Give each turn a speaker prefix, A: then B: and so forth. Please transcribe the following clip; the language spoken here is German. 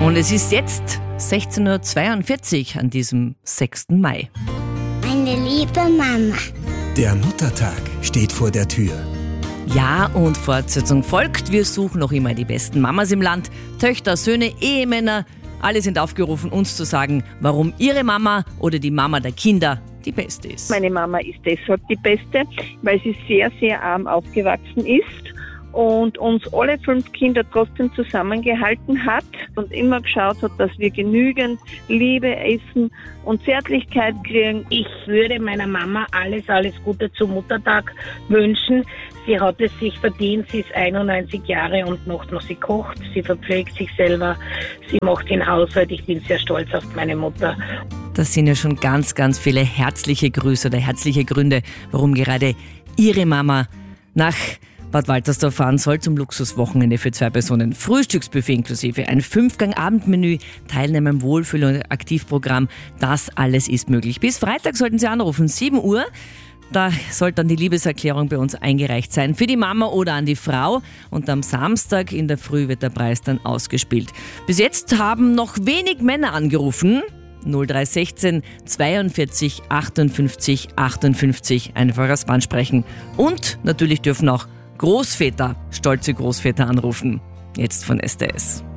A: Und es ist jetzt 16:42 Uhr an diesem 6. Mai.
B: Meine liebe Mama.
C: Der Muttertag steht vor der Tür.
A: Ja, und Fortsetzung folgt. Wir suchen noch immer die besten Mamas im Land. Töchter, Söhne, Ehemänner. Alle sind aufgerufen, uns zu sagen, warum ihre Mama oder die Mama der Kinder die beste ist.
D: Meine Mama ist deshalb die beste, weil sie sehr, sehr arm aufgewachsen ist und uns alle 5 Kinder trotzdem zusammengehalten hat und immer geschaut hat, dass wir genügend Liebe, Essen und Zärtlichkeit kriegen.
E: Ich würde meiner Mama alles Gute zum Muttertag wünschen. Sie hat es sich verdient, sie ist 91 Jahre und noch sie kocht, sie verpflegt sich selber, sie macht den Haushalt. Ich bin sehr stolz auf meine Mutter.
A: Das sind ja schon ganz, ganz viele herzliche Grüße oder herzliche Gründe, warum gerade Ihre Mama nach Bad Waltersdorf fahren soll zum Luxuswochenende für 2 Personen. Frühstücksbuffet inklusive, ein 5-Gang-Abendmenü, Teilnahme am Wohlfühl- und Aktivprogramm. Das alles ist möglich. Bis Freitag sollten Sie anrufen, 7 Uhr. Da sollte dann die Liebeserklärung bei uns eingereicht sein für die Mama oder an die Frau. Und am Samstag in der Früh wird der Preis dann ausgespielt. Bis jetzt haben noch wenig Männer angerufen. 0316 42 58 58. Einfach als Band sprechen. Und natürlich dürfen auch Großväter, stolze Großväter anrufen. Jetzt von STS.